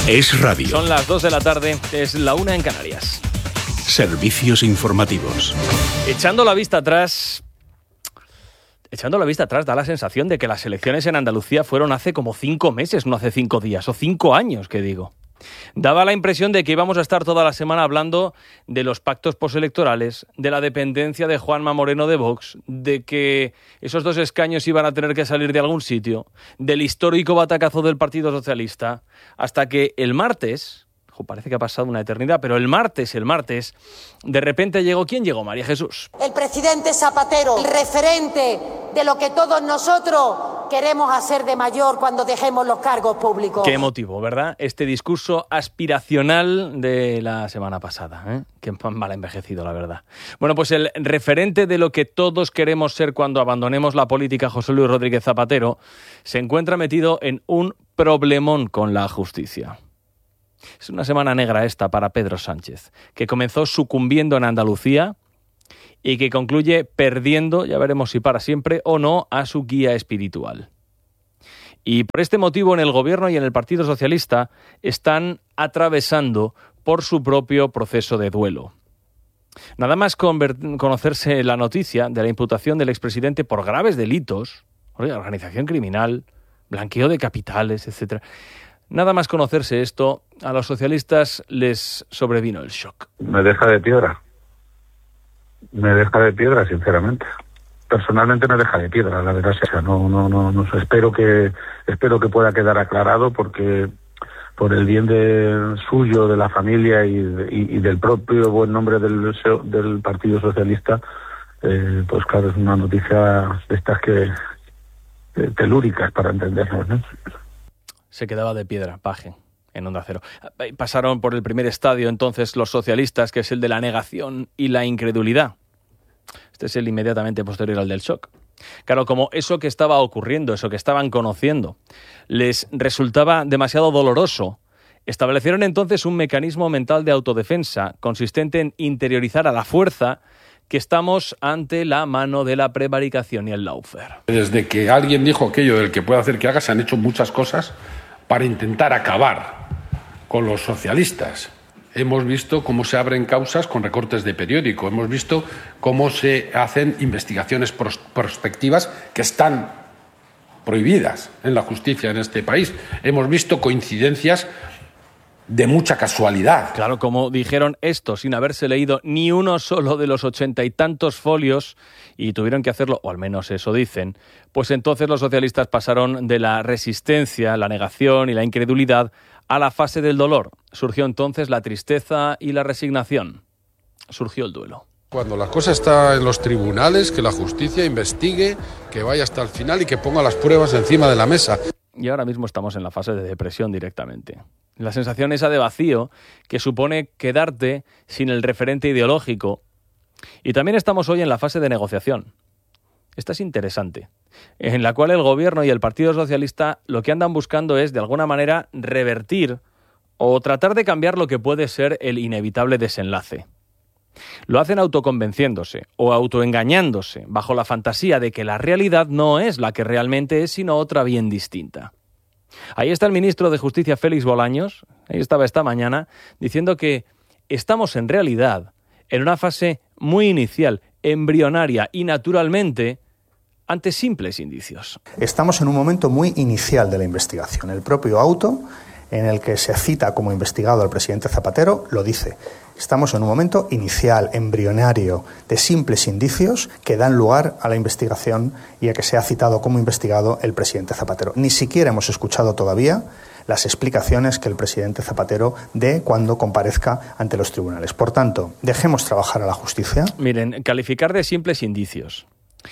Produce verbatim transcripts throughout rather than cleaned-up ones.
Es radio. Son las dos de la tarde, es la una en Canarias. Servicios informativos. Echando la vista atrás... Echando la vista atrás da la sensación de que las elecciones en Andalucía fueron hace como cinco meses, no hace cinco días, o cinco años, que digo. Daba la impresión de que íbamos a estar toda la semana hablando de los pactos postelectorales, de la dependencia de Juanma Moreno de Vox, de que esos dos escaños iban a tener que salir de algún sitio, del histórico batacazo del Partido Socialista, hasta que el martes... Parece que ha pasado una eternidad, pero el martes, el martes, de repente llegó... ¿Quién llegó, María Jesús? El presidente Zapatero, el referente de lo que todos nosotros queremos hacer de mayor cuando dejemos los cargos públicos. Qué emotivo, ¿verdad? Este discurso aspiracional de la semana pasada, ¿eh? Qué mal envejecido, la verdad. Bueno, pues el referente de lo que todos queremos ser cuando abandonemos la política, José Luis Rodríguez Zapatero, se encuentra metido en un problemón con la justicia. Es una semana negra esta para Pedro Sánchez, que comenzó sucumbiendo en Andalucía y que concluye perdiendo, ya veremos si para siempre o no, a su guía espiritual. Y por este motivo en el Gobierno y en el Partido Socialista están atravesando por su propio proceso de duelo. Nada más conver- conocerse la noticia de la imputación del expresidente por graves delitos, organización criminal, blanqueo de capitales, etcétera. Nada más conocerse esto, a los socialistas les sobrevino el shock. Me deja de piedra. Me deja de piedra, sinceramente. Personalmente me deja de piedra, la verdad. O sea, no, no, no, no sé. Espero que, espero que pueda quedar aclarado, porque por el bien de suyo, de la familia y, y, y del propio buen nombre del, del Partido Socialista, eh, pues claro, es una noticia de estas que eh, telúricas para entendernos, ¿no? Se quedaba de piedra, Paje, en Onda Cero. Pasaron por el primer estadio entonces los socialistas, que es el de la negación y la incredulidad. Este es el inmediatamente posterior al del shock. Claro, como eso que estaba ocurriendo, eso que estaban conociendo, les resultaba demasiado doloroso, establecieron entonces un mecanismo mental de autodefensa consistente en interiorizar a la fuerza que estamos ante la mano de la prevaricación y el lawfare. Desde que alguien dijo aquello del que puede hacer que haga, se han hecho muchas cosas para intentar acabar con los socialistas. Hemos visto cómo se abren causas con recortes de periódico, hemos visto cómo se hacen investigaciones pros- prospectivas que están prohibidas en la justicia en este país. Hemos visto coincidencias de mucha casualidad. Claro, como dijeron esto sin haberse leído ni uno solo de los ochenta y tantos folios y tuvieron que hacerlo, o al menos eso dicen, pues entonces los socialistas pasaron de la resistencia, la negación y la incredulidad a la fase del dolor. Surgió entonces la tristeza y la resignación. Surgió el duelo. Cuando la cosa está en los tribunales, que la justicia investigue, que vaya hasta el final y que ponga las pruebas encima de la mesa. Y ahora mismo estamos en la fase de depresión directamente. La sensación esa de vacío que supone quedarte sin el referente ideológico. Y también estamos hoy en la fase de negociación. Esta es interesante, en la cual el Gobierno y el Partido Socialista lo que andan buscando es, de alguna manera, revertir o tratar de cambiar lo que puede ser el inevitable desenlace. Lo hacen autoconvenciéndose o autoengañándose bajo la fantasía de que la realidad no es la que realmente es, sino otra bien distinta. Ahí está el ministro de Justicia, Félix Bolaños, ahí estaba esta mañana, diciendo que estamos en realidad en una fase muy inicial, embrionaria y naturalmente ante simples indicios. Estamos en un momento muy inicial de la investigación. El propio auto en el que se cita como investigado al presidente Zapatero lo dice. Estamos en un momento inicial, embrionario, de simples indicios que dan lugar a la investigación y a que sea citado como investigado el presidente Zapatero. Ni siquiera hemos escuchado todavía las explicaciones que el presidente Zapatero dé cuando comparezca ante los tribunales. Por tanto, dejemos trabajar a la justicia. Miren, calificar de simples indicios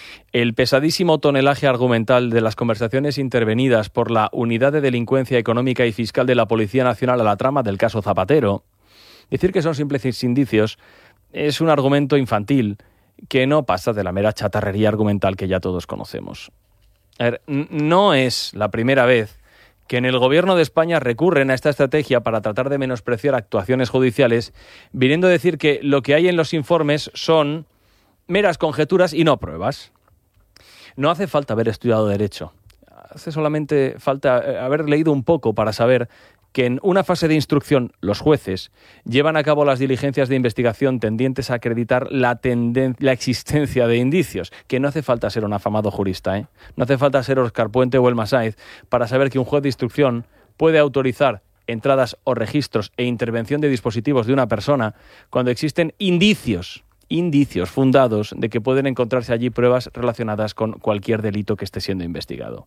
el pesadísimo tonelaje argumental de las conversaciones intervenidas por la Unidad de Delincuencia Económica y Fiscal de la Policía Nacional a la trama del caso Zapatero, decir que son simples indicios es un argumento infantil que no pasa de la mera chatarrería argumental que ya todos conocemos. A ver, no es la primera vez que en el Gobierno de España recurren a esta estrategia para tratar de menospreciar actuaciones judiciales, viniendo a decir que lo que hay en los informes son meras conjeturas y no pruebas. No hace falta haber estudiado Derecho. Hace solamente falta haber leído un poco para saber que en una fase de instrucción los jueces llevan a cabo las diligencias de investigación tendientes a acreditar la, tenden- la existencia de indicios, que no hace falta ser un afamado jurista, ¿eh? No hace falta ser Óscar Puente o Elma Sáenz para saber que un juez de instrucción puede autorizar entradas o registros e intervención de dispositivos de una persona cuando existen indicios, indicios fundados de que pueden encontrarse allí pruebas relacionadas con cualquier delito que esté siendo investigado.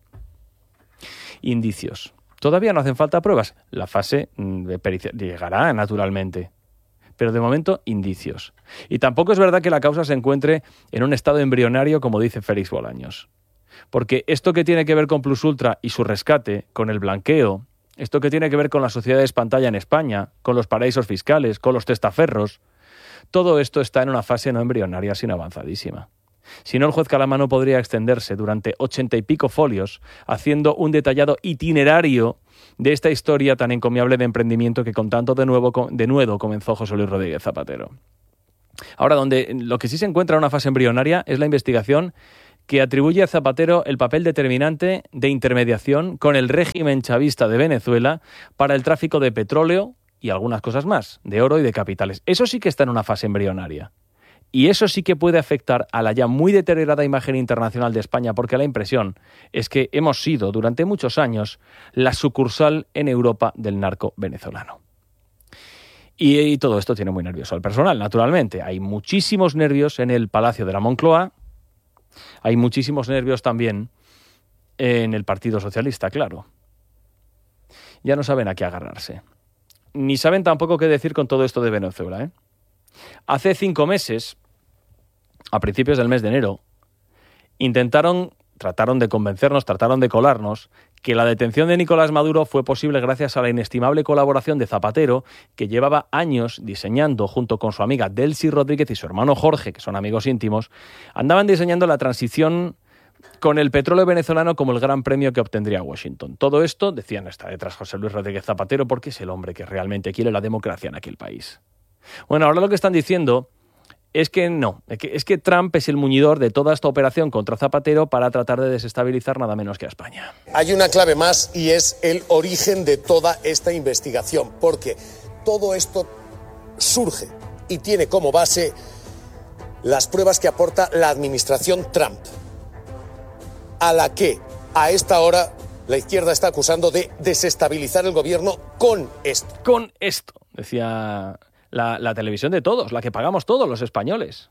Indicios. Todavía no hacen falta pruebas. La fase de pericia llegará naturalmente. Pero de momento, indicios. Y tampoco es verdad que la causa se encuentre en un estado embrionario, como dice Félix Bolaños. Porque esto que tiene que ver con Plus Ultra y su rescate, con el blanqueo, esto que tiene que ver con las sociedades pantalla en España, con los paraísos fiscales, con los testaferros, todo esto está en una fase no embrionaria, sino avanzadísima. Si no, el juez Calamano podría extenderse durante ochenta y pico folios, haciendo un detallado itinerario de esta historia tan encomiable de emprendimiento que con tanto de nuevo de nuevo comenzó José Luis Rodríguez Zapatero. Ahora, donde lo que sí se encuentra en una fase embrionaria es la investigación que atribuye a Zapatero el papel determinante de intermediación con el régimen chavista de Venezuela para el tráfico de petróleo y algunas cosas más, de oro y de capitales. Eso sí que está en una fase embrionaria. Y eso sí que puede afectar a la ya muy deteriorada imagen internacional de España, porque la impresión es que hemos sido durante muchos años la sucursal en Europa del narco venezolano. Y, y todo esto tiene muy nervioso al personal, naturalmente. Hay muchísimos nervios en el Palacio de la Moncloa, hay muchísimos nervios también en el Partido Socialista, claro. Ya no saben a qué agarrarse. Ni saben tampoco qué decir con todo esto de Venezuela, ¿eh? Hace cinco meses, a principios del mes de enero, intentaron, trataron de convencernos, trataron de colarnos, que la detención de Nicolás Maduro fue posible gracias a la inestimable colaboración de Zapatero, que llevaba años diseñando, junto con su amiga Delcy Rodríguez y su hermano Jorge, que son amigos íntimos, andaban diseñando la transición con el petróleo venezolano como el gran premio que obtendría Washington. Todo esto, decían, está detrás José Luis Rodríguez Zapatero, porque es el hombre que realmente quiere la democracia en aquel país. Bueno, ahora lo que están diciendo es que no, es que, es que Trump es el muñidor de toda esta operación contra Zapatero para tratar de desestabilizar nada menos que a España. Hay una clave más y es el origen de toda esta investigación, porque todo esto surge y tiene como base las pruebas que aporta la administración Trump, a la que a esta hora la izquierda está acusando de desestabilizar el gobierno con esto. Con esto, decía La, la televisión de todos, la que pagamos todos los españoles.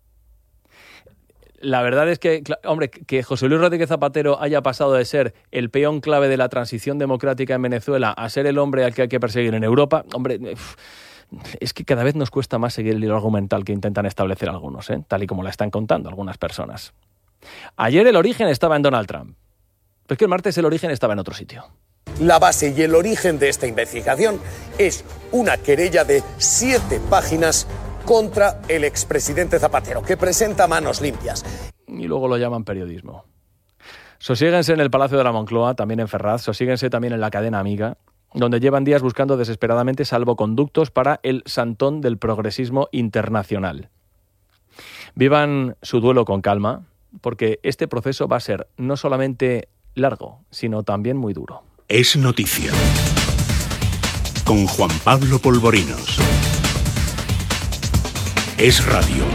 La verdad es que, hombre, que José Luis Rodríguez Zapatero haya pasado de ser el peón clave de la transición democrática en Venezuela a ser el hombre al que hay que perseguir en Europa, hombre, es que cada vez nos cuesta más seguir el hilo argumental que intentan establecer algunos, ¿eh? Tal y como la están contando algunas personas. Ayer el origen estaba en Donald Trump, pero es que el martes el origen estaba en otro sitio. La base y el origen de esta investigación es una querella de siete páginas contra el expresidente Zapatero, que presenta manos limpias. Y luego lo llaman periodismo. Sosiéguense en el Palacio de la Moncloa, también en Ferraz, sosiéguense también en la cadena Amiga, donde llevan días buscando desesperadamente salvoconductos para el santón del progresismo internacional. Vivan su duelo con calma, porque este proceso va a ser no solamente largo, sino también muy duro. Es noticia. Con Juan Pablo Polvorinos. Es radio.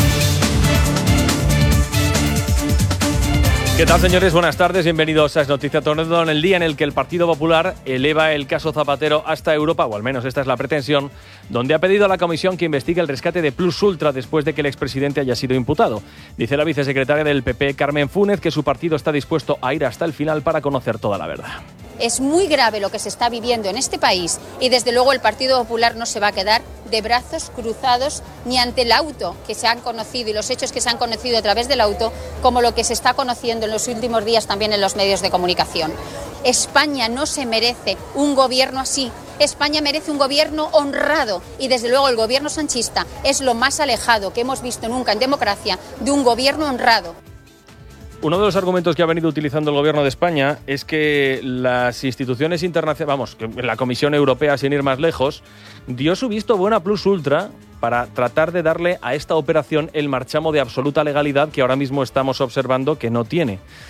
¿Qué tal, señores? Buenas tardes, bienvenidos a Es Noticia Toledo, en el día en el que el Partido Popular eleva el caso Zapatero hasta Europa, o al menos esta es la pretensión, donde ha pedido a la comisión que investigue el rescate de Plus Ultra después de que el expresidente haya sido imputado. Dice la vicesecretaria del P P, Carmen Fúnez, que su partido está dispuesto a ir hasta el final para conocer toda la verdad. Es muy grave lo que se está viviendo en este país y desde luego el Partido Popular no se va a quedar de brazos cruzados ni ante el auto que se han conocido y los hechos que se han conocido a través del auto, como lo que se está conociendo en los últimos días también en los medios de comunicación. España no se merece un gobierno así. España merece un gobierno honrado y desde luego el gobierno sanchista es lo más alejado que hemos visto nunca en democracia de un gobierno honrado. Uno de los argumentos que ha venido utilizando el Gobierno de España es que las instituciones internacionales, vamos, que la Comisión Europea, sin ir más lejos, dio su visto bueno a Plus Ultra para tratar de darle a esta operación el marchamo de absoluta legalidad que ahora mismo estamos observando que no tiene.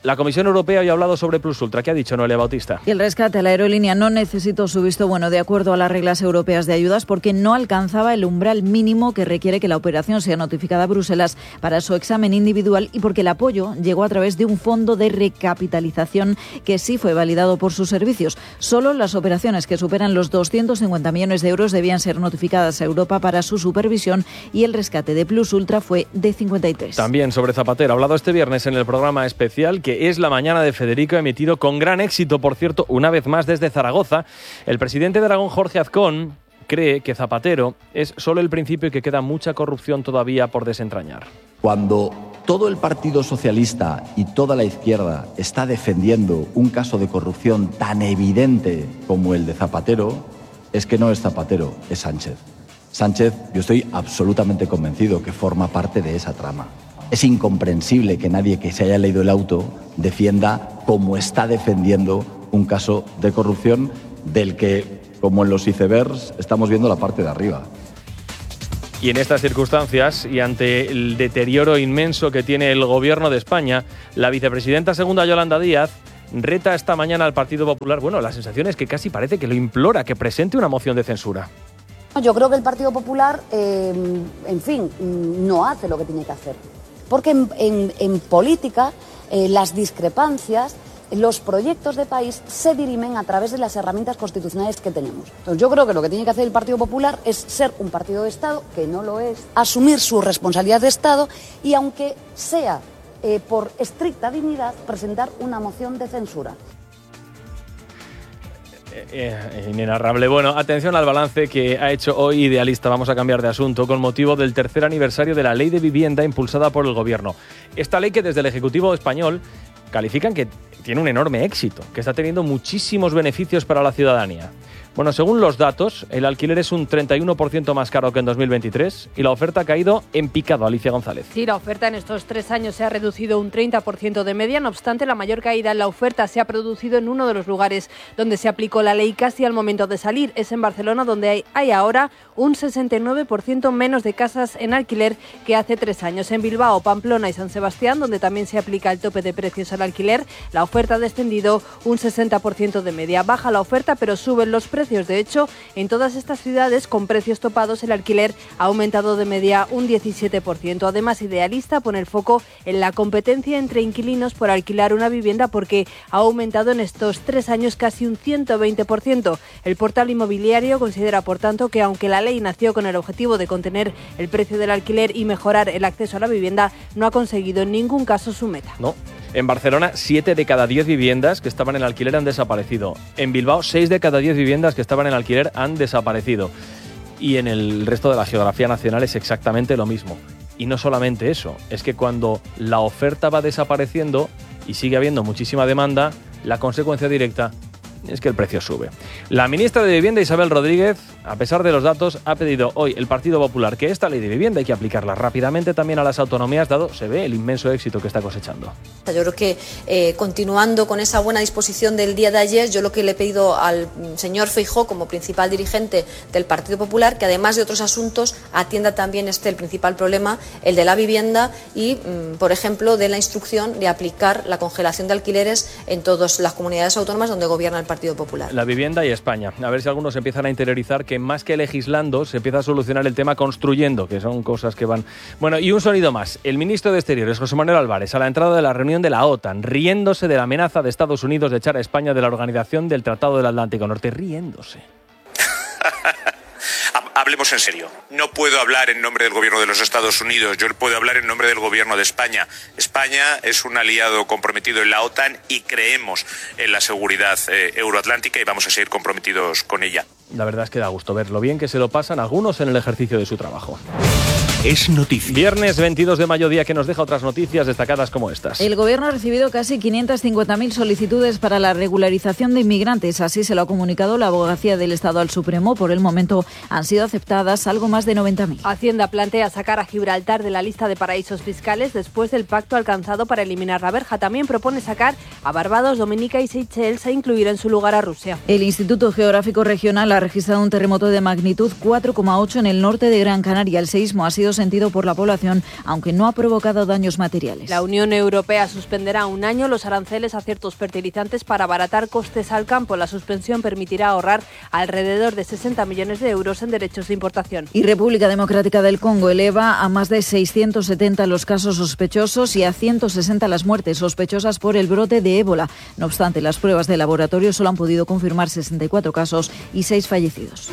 La Comisión Europea hoy ha hablado sobre Plus Ultra. ¿Qué ha dicho Noelia Bautista? Y el rescate a la aerolínea no necesitó su visto bueno de acuerdo a las reglas europeas de ayudas porque no alcanzaba el umbral mínimo que requiere que la operación sea notificada a Bruselas para su examen individual y porque el apoyo llegó a través de un fondo de recapitalización que sí fue validado por sus servicios. Solo las operaciones que superan los doscientos cincuenta millones de euros debían ser notificadas a Europa para su supervisión y el rescate de Plus Ultra fue de cincuenta y tres. También sobre Zapatero ha hablado este viernes en el programa especial que es La Mañana de Federico, emitido con gran éxito, por cierto, una vez más desde Zaragoza. El presidente de Aragón, Jorge Azcón, cree que Zapatero es solo el principio y que queda mucha corrupción todavía por desentrañar. Cuando todo el Partido Socialista y toda la izquierda está defendiendo un caso de corrupción tan evidente como el de Zapatero, es que no es Zapatero, es Sánchez. Sánchez, yo estoy absolutamente convencido que forma parte de esa trama. Es incomprensible que nadie que se haya leído el auto defienda como está defendiendo un caso de corrupción del que, como en los icebergs, estamos viendo la parte de arriba. Y en estas circunstancias, y ante el deterioro inmenso que tiene el Gobierno de España, la vicepresidenta segunda, Yolanda Díaz, reta esta mañana al Partido Popular. Bueno, la sensación es que casi parece que lo implora, que presente una moción de censura. Yo creo que el Partido Popular, eh, en fin, no hace lo que tiene que hacer. Porque en, en, en política eh, las discrepancias, los proyectos de país se dirimen a través de las herramientas constitucionales que tenemos. Entonces yo creo que lo que tiene que hacer el Partido Popular es ser un partido de Estado, que no lo es, asumir su responsabilidad de Estado y aunque sea eh, por estricta dignidad, presentar una moción de censura. Eh, inenarrable. Bueno, atención al balance que ha hecho hoy Idealista. Vamos a cambiar de asunto con motivo del tercer aniversario de la Ley de Vivienda impulsada por el Gobierno. Esta ley que desde el Ejecutivo español califican que tiene un enorme éxito, que está teniendo muchísimos beneficios para la ciudadanía. Bueno, según los datos, el alquiler es un treinta y uno por ciento más caro que en dos mil veintitrés y la oferta ha caído en picado. Alicia González. Sí, la oferta en estos tres años se ha reducido un treinta por ciento de media. No obstante, la mayor caída en la oferta se ha producido en uno de los lugares donde se aplicó la ley casi al momento de salir. Es en Barcelona, donde hay, hay ahora un sesenta y nueve por ciento menos de casas en alquiler que hace tres años. En Bilbao, Pamplona y San Sebastián, donde también se aplica el tope de precios al alquiler, la oferta ha descendido un sesenta por ciento de media. Baja la oferta, pero suben los precios. De hecho, en todas estas ciudades con precios topados el alquiler ha aumentado de media un diecisiete por ciento. Además, Idealista pone el foco en la competencia entre inquilinos por alquilar una vivienda porque ha aumentado en estos tres años casi un ciento veinte por ciento. El portal inmobiliario considera, por tanto, que aunque la ley nació con el objetivo de contener el precio del alquiler y mejorar el acceso a la vivienda, no ha conseguido en ningún caso su meta. No. En Barcelona, siete de cada diez viviendas que estaban en alquiler han desaparecido. En Bilbao, seis de cada diez viviendas que estaban en alquiler han desaparecido. Y en el resto de la geografía nacional es exactamente lo mismo. Y no solamente eso, es que cuando la oferta va desapareciendo y sigue habiendo muchísima demanda, la consecuencia directa es que el precio sube. La ministra de Vivienda, Isabel Rodríguez, a pesar de los datos, ha pedido hoy el Partido Popular que esta ley de vivienda hay que aplicarla rápidamente también a las autonomías, dado, se ve, el inmenso éxito que está cosechando. Yo creo que eh, continuando con esa buena disposición del día de ayer, yo lo que le he pedido al señor Feijóo, como principal dirigente del Partido Popular, que además de otros asuntos atienda también este, el principal problema, el de la vivienda y, mm, por ejemplo, de la instrucción de aplicar la congelación de alquileres en todas las comunidades autónomas donde gobierna el Partido Popular. La vivienda y España. A ver si algunos empiezan a interiorizar que más que legislando se empieza a solucionar el tema construyendo, que son cosas que van... Bueno, y un sonido más. El ministro de Exteriores, José Manuel Álvarez, a la entrada de la reunión de la OTAN, riéndose de la amenaza de Estados Unidos de echar a España de la Organización del Tratado del Atlántico Norte. Riéndose. Hablemos en serio. No puedo hablar en nombre del gobierno de los Estados Unidos, yo puedo hablar en nombre del gobierno de España. España es un aliado comprometido en la OTAN y creemos en la seguridad eh, euroatlántica y vamos a seguir comprometidos con ella. La verdad es que da gusto ver lo bien que se lo pasan algunos en el ejercicio de su trabajo. Es noticia. Viernes veintidós de mayo, día que nos deja otras noticias destacadas como estas. El Gobierno ha recibido casi quinientas cincuenta mil solicitudes para la regularización de inmigrantes. Así se lo ha comunicado la Abogacía del Estado al Supremo. Por el momento han sido aceptadas algo más de noventa mil. Hacienda plantea sacar a Gibraltar de la lista de paraísos fiscales después del pacto alcanzado para eliminar la verja. También propone sacar a Barbados, Dominica y Seychelles e incluir en su lugar a Rusia. El Instituto Geográfico Regional ha registrado un terremoto de magnitud cuatro coma ocho en el norte de Gran Canaria. El seísmo ha sido sido sentido por la población, aunque no ha provocado daños materiales. La Unión Europea suspenderá un año los aranceles a ciertos fertilizantes para abaratar costes al campo. La suspensión permitirá ahorrar alrededor de sesenta millones de euros en derechos de importación. Y República Democrática del Congo eleva a más de seiscientos setenta los casos sospechosos y a ciento sesenta las muertes sospechosas por el brote de ébola. No obstante, las pruebas de laboratorio solo han podido confirmar sesenta y cuatro casos y seis fallecidos.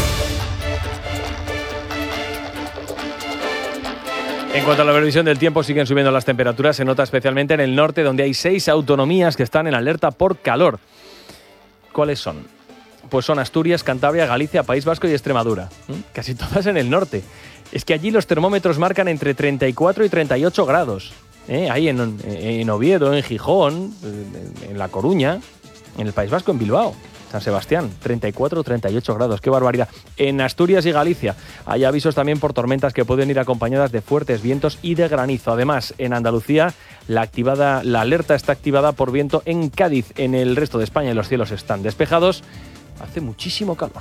En cuanto a la previsión del tiempo, siguen subiendo las temperaturas. Se nota especialmente en el norte, donde hay seis autonomías que están en alerta por calor. ¿Cuáles son? Pues son Asturias, Cantabria, Galicia, País Vasco y Extremadura. ¿Mm? Casi todas en el norte. Es que allí los termómetros marcan entre treinta y cuatro y treinta y ocho grados. ¿Eh? Ahí en, en Oviedo, en Gijón, en La Coruña, en el País Vasco, en Bilbao. San Sebastián, treinta y cuatro, treinta y ocho grados, qué barbaridad. En Asturias y Galicia hay avisos también por tormentas que pueden ir acompañadas de fuertes vientos y de granizo. Además, en Andalucía, la, activada, la alerta está activada por viento en Cádiz. En el resto de España los cielos están despejados. Hace muchísimo calor.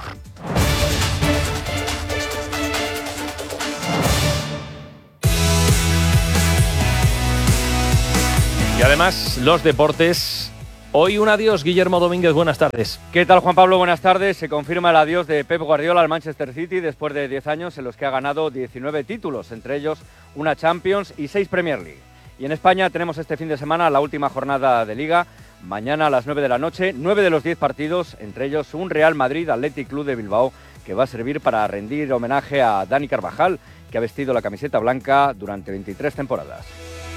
Y además, los deportes. Hoy un adiós, Guillermo Domínguez, buenas tardes. ¿Qué tal, Juan Pablo? Buenas tardes. Se confirma el adiós de Pep Guardiola al Manchester City después de diez años en los que ha ganado diecinueve títulos, entre ellos una Champions y seis Premier League. Y en España tenemos este fin de semana la última jornada de Liga. Mañana a las nueve de la noche, nueve de los diez partidos, entre ellos un Real Madrid Athletic Club de Bilbao, que va a servir para rendir homenaje a Dani Carvajal, que ha vestido la camiseta blanca durante veintitrés temporadas.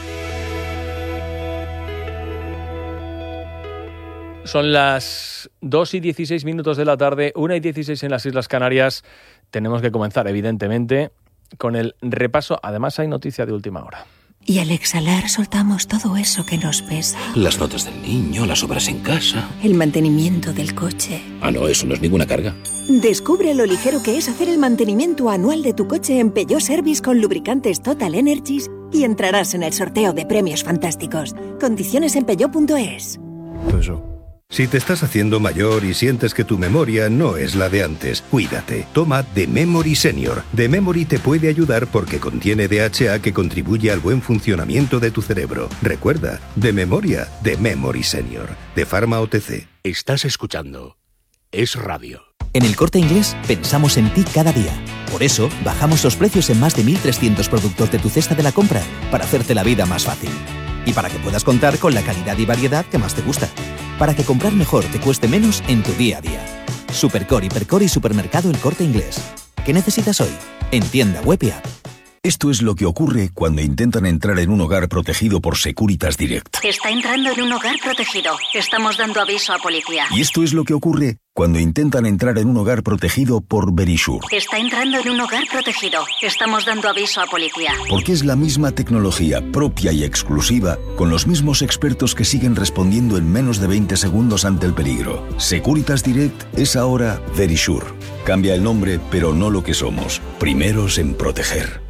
Son las dos y dieciséis minutos de la tarde, una y dieciséis en las Islas Canarias. Tenemos que comenzar, evidentemente, con el repaso. Además, hay noticia de última hora. Y al exhalar soltamos todo eso que nos pesa. Las notas del niño, las obras en casa. El mantenimiento del coche. Ah, no, eso no es ninguna carga. Descubre lo ligero que es hacer el mantenimiento anual de tu coche en Peugeot Service con lubricantes Total Energies y entrarás en el sorteo de premios fantásticos. Condiciones en peugeot punto es. Eso. Si te estás haciendo mayor y sientes que tu memoria no es la de antes, cuídate. Toma The Memory Senior. The Memory te puede ayudar porque contiene D H A que contribuye al buen funcionamiento de tu cerebro. Recuerda, de memoria, The Memory Senior. De Pharma O T C. Estás escuchando Es Radio. En El Corte Inglés pensamos en ti cada día. Por eso, bajamos los precios en más de mil trescientos productos de tu cesta de la compra para hacerte la vida más fácil. Y para que puedas contar con la calidad y variedad que más te gusta. Para que comprar mejor te cueste menos en tu día a día. Supercore, Hipercore y Supermercado El Corte Inglés. ¿Qué necesitas hoy? En tienda web y app. Esto es lo que ocurre cuando intentan entrar en un hogar protegido por Securitas Direct. Está entrando en un hogar protegido. Estamos dando aviso a policía. Y esto es lo que ocurre cuando intentan entrar en un hogar protegido por Verisure. Está entrando en un hogar protegido. Estamos dando aviso a policía. Porque es la misma tecnología propia y exclusiva, con los mismos expertos que siguen respondiendo en menos de veinte segundos ante el peligro. Securitas Direct es ahora Verisure. Cambia el nombre, pero no lo que somos. Primeros en proteger.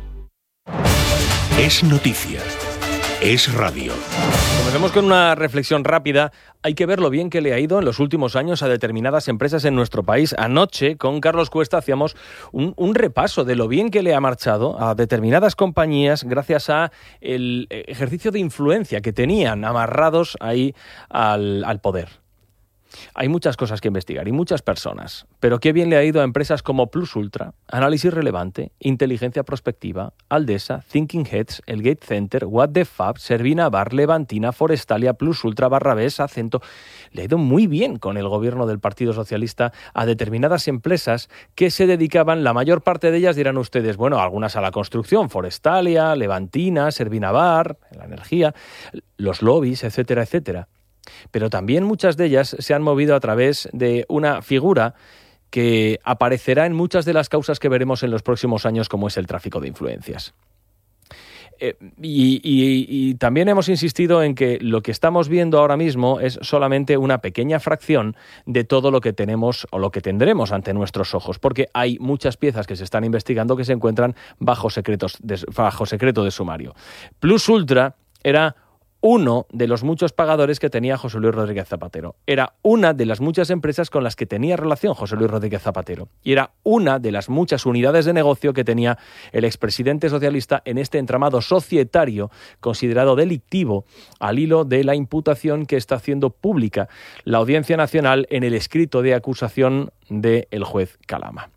Es noticia. Es radio. Comencemos con una reflexión rápida. Hay que ver lo bien que le ha ido en los últimos años a determinadas empresas en nuestro país. Anoche, con Carlos Cuesta, hacíamos un, un repaso de lo bien que le ha marchado a determinadas compañías gracias a el ejercicio de influencia que tenían amarrados ahí al, al poder. Hay muchas cosas que investigar y muchas personas, pero qué bien le ha ido a empresas como Plus Ultra, Análisis Relevante, Inteligencia Prospectiva, Aldesa, Thinking Heads, El Gate Center, What the Fab, Servina Bar, Levantina, Forestalia, Plus Ultra, Barrabés, Acento. Le ha ido muy bien con el gobierno del Partido Socialista a determinadas empresas que se dedicaban, la mayor parte de ellas dirán ustedes, bueno, algunas a la construcción, Forestalia, Levantina, Servina Bar, la energía, los lobbies, etcétera, etcétera. Pero también muchas de ellas se han movido a través de una figura que aparecerá en muchas de las causas que veremos en los próximos años, como es el tráfico de influencias. Eh, y, y, y también hemos insistido en que lo que estamos viendo ahora mismo es solamente una pequeña fracción de todo lo que tenemos o lo que tendremos ante nuestros ojos, porque hay muchas piezas que se están investigando que se encuentran bajo, secretos de, bajo secreto de sumario. Plus Ultra era uno de los muchos pagadores que tenía José Luis Rodríguez Zapatero. Era una de las muchas empresas con las que tenía relación José Luis Rodríguez Zapatero. Y era una de las muchas unidades de negocio que tenía el expresidente socialista en este entramado societario considerado delictivo al hilo de la imputación que está haciendo pública la Audiencia Nacional en el escrito de acusación del juez Calama.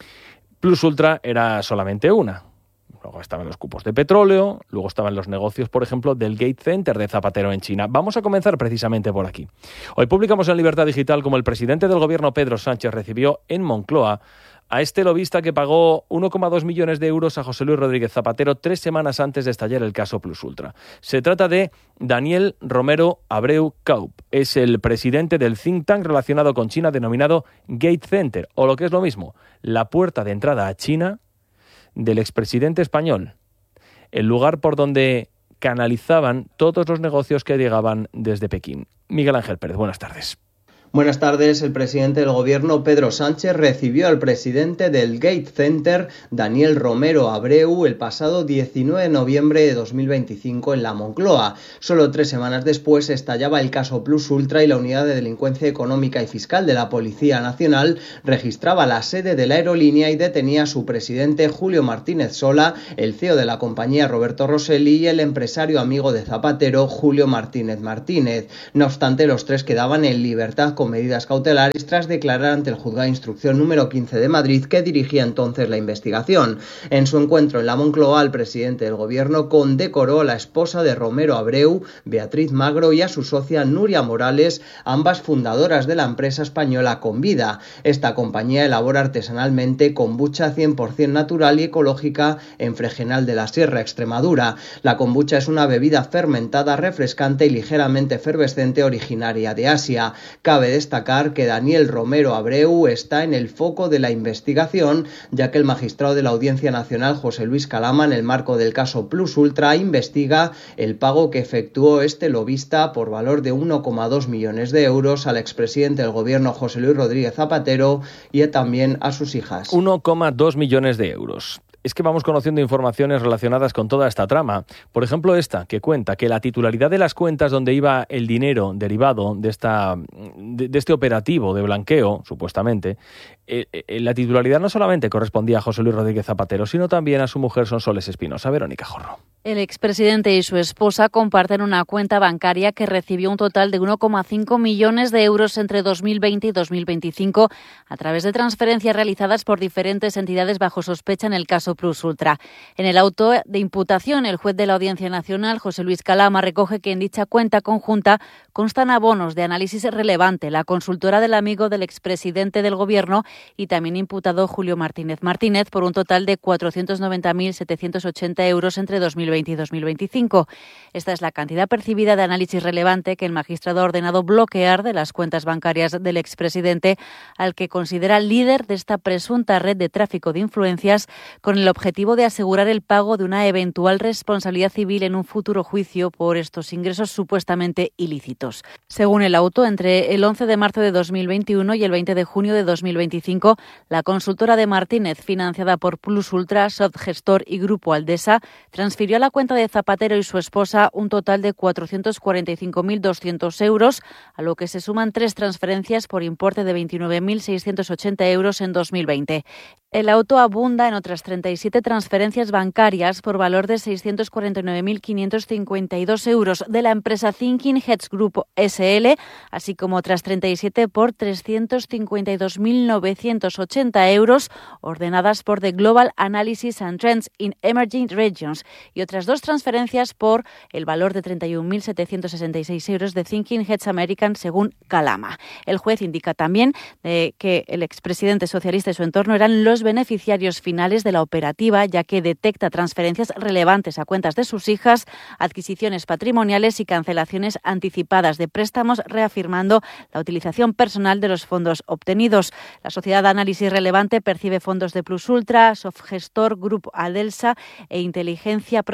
Plus Ultra era solamente una. Luego estaban los cupos de petróleo, luego estaban los negocios, por ejemplo, del Gate Center de Zapatero en China. Vamos a comenzar precisamente por aquí. Hoy publicamos en Libertad Digital cómo el presidente del gobierno, Pedro Sánchez, recibió en Moncloa a este lobista que pagó uno coma dos millones de euros a José Luis Rodríguez Zapatero tres semanas antes de estallar el caso Plus Ultra. Se trata de Daniel Romero Abreu Kaup. Es el presidente del think tank relacionado con China denominado Gate Center, o lo que es lo mismo, la puerta de entrada a China del expresidente español, el lugar por donde canalizaban todos los negocios que llegaban desde Pekín. Miguel Ángel Pérez, buenas tardes. Buenas tardes. El presidente del gobierno, Pedro Sánchez, recibió al presidente del Gate Center, Daniel Romero Abreu, el pasado diecinueve de noviembre de dos mil veinticinco en la Moncloa. Solo tres semanas después estallaba el caso Plus Ultra y la Unidad de Delincuencia Económica y Fiscal de la Policía Nacional registraba la sede de la aerolínea y detenía a su presidente, Julio Martínez Sola, el C E O de la compañía, Roberto Rosselli, y el empresario amigo de Zapatero, Julio Martínez Martínez. No obstante, los tres quedaban en libertad con medidas cautelares tras declarar ante el juzgado de instrucción número quince de Madrid, que dirigía entonces la investigación. En su encuentro en la Moncloa, el presidente del gobierno condecoró a la esposa de Romero Abreu, Beatriz Magro, y a su socia Nuria Morales, ambas fundadoras de la empresa española Convida. Esta compañía elabora artesanalmente kombucha cien por ciento natural y ecológica en Fregenal de la Sierra, Extremadura. La kombucha es una bebida fermentada, refrescante y ligeramente efervescente originaria de Asia. Cabe destacar que Daniel Romero Abreu está en el foco de la investigación, ya que el magistrado de la Audiencia Nacional, José Luis Calama, en el marco del caso Plus Ultra, investiga el pago que efectuó este lobista por valor de uno coma dos millones de euros al expresidente del gobierno, José Luis Rodríguez Zapatero, y también a sus hijas. uno coma dos millones de euros. Es que vamos conociendo informaciones relacionadas con toda esta trama. Por ejemplo, esta, que cuenta que la titularidad de las cuentas donde iba el dinero derivado de, esta, de, de este operativo de blanqueo, supuestamente, eh, eh, la titularidad no solamente correspondía a José Luis Rodríguez Zapatero, sino también a su mujer Sonsoles Espinosa. Verónica Jorro. El expresidente y su esposa comparten una cuenta bancaria que recibió un total de uno coma cinco millones de euros entre dos mil veinte y dos mil veinticinco a través de transferencias realizadas por diferentes entidades bajo sospecha en el caso Plus Ultra. En el auto de imputación, el juez de la Audiencia Nacional, José Luis Calama, recoge que en dicha cuenta conjunta constan abonos de análisis relevante, la consultora del amigo del expresidente del gobierno y también imputado Julio Martínez Martínez por un total de cuatrocientos noventa mil setecientos ochenta euros entre dos mil veinte y dos mil veinticinco. Esta es la cantidad percibida de análisis relevante que el magistrado ha ordenado bloquear de las cuentas bancarias del expresidente, al que considera líder de esta presunta red de tráfico de influencias, con el objetivo de asegurar el pago de una eventual responsabilidad civil en un futuro juicio por estos ingresos supuestamente ilícitos. Según el auto, entre el once de marzo de dos mil veintiuno y el veinte de junio de dos mil veinticinco, la consultora de Martínez, financiada por Plus Ultra, Softgestor y Grupo Aldesa, transfirió a la cuenta de Zapatero y su esposa un total de cuatrocientos cuarenta y cinco mil doscientos euros, a lo que se suman tres transferencias por importe de veintinueve mil seiscientos ochenta euros en dos mil veinte. El auto abunda en otras treinta y siete transferencias bancarias por valor de seiscientos cuarenta y nueve mil quinientos cincuenta y dos euros de la empresa Thinking Heads Group S L, así como otras treinta y siete por trescientos cincuenta y dos mil novecientos ochenta euros ordenadas por The Global Analysis and Trends in Emerging Regions, y otras dos transferencias por el valor de treinta y un mil setecientos sesenta y seis euros de Thinking Heads American, según Calama. El juez indica también eh, que el expresidente socialista y su entorno eran los beneficiarios finales de la operativa, ya que detecta transferencias relevantes a cuentas de sus hijas, adquisiciones patrimoniales y cancelaciones anticipadas de préstamos, reafirmando la utilización personal de los fondos obtenidos. La sociedad de análisis relevante percibe fondos de Plus Ultra, Softgestor, Grupo Adelsa e Inteligencia Pro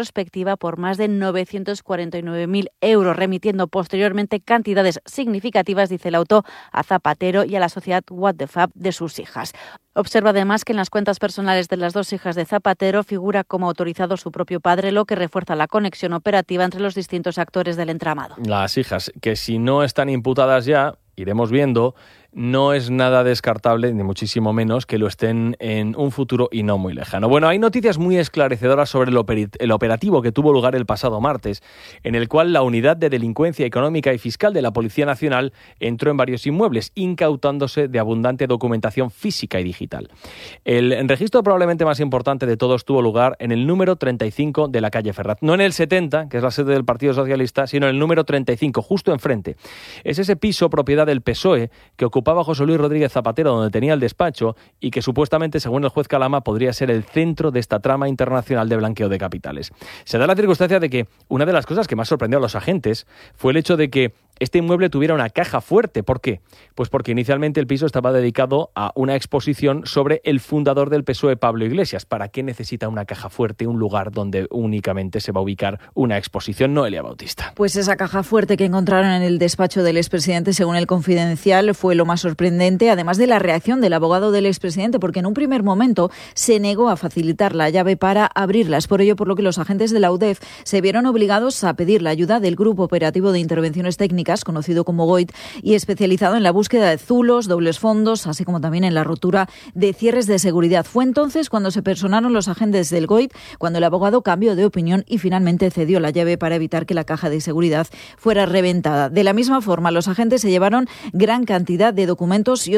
retrospectiva por más de novecientos cuarenta y nueve mil euros, remitiendo posteriormente cantidades significativas, dice el auto, a Zapatero y a la sociedad What the Fab de sus hijas. Observa además que en las cuentas personales de las dos hijas de Zapatero figura como autorizado su propio padre, lo que refuerza la conexión operativa entre los distintos actores del entramado. Las hijas, que si no están imputadas ya, iremos viendo, no es nada descartable, ni muchísimo menos, que lo estén en un futuro y no muy lejano. Bueno, hay noticias muy esclarecedoras sobre el, oper- el operativo que tuvo lugar el pasado martes, en el cual la Unidad de Delincuencia Económica y Fiscal de la Policía Nacional entró en varios inmuebles, incautándose de abundante documentación física y digital. El registro probablemente más importante de todos tuvo lugar en el número treinta y cinco de la calle Ferraz. No en el setenta, que es la sede del Partido Socialista, sino en el número treinta y cinco, justo enfrente. Es ese piso propiedad del P S O E que ocupaba José Luis Rodríguez Zapatero, donde tenía el despacho y que supuestamente, según el juez Calama, podría ser el centro de esta trama internacional de blanqueo de capitales. Se da la circunstancia de que una de las cosas que más sorprendió a los agentes fue el hecho de que este inmueble tuviera una caja fuerte. ¿Por qué? Pues porque inicialmente el piso estaba dedicado a una exposición sobre el fundador del P S O E, Pablo Iglesias. ¿Para qué necesita una caja fuerte un lugar donde únicamente se va a ubicar una exposición? Noelia Bautista. Pues esa caja fuerte que encontraron en el despacho del expresidente, según el Confidencial, fue lo más sorprendente, además de la reacción del abogado del expresidente, porque en un primer momento se negó a facilitar la llave para abrirlas. Por ello, por lo que los agentes de la U D E F se vieron obligados a pedir la ayuda del Grupo Operativo de Intervenciones Técnicas, conocido como GOIT, y especializado en la búsqueda de zulos, dobles fondos, así como también en la rotura de cierres de seguridad. Fue entonces cuando se personaron los agentes del GOIT, cuando el abogado cambió de opinión y finalmente cedió la llave para evitar que la caja de seguridad fuera reventada. De la misma forma, los agentes se llevaron gran cantidad de documentos y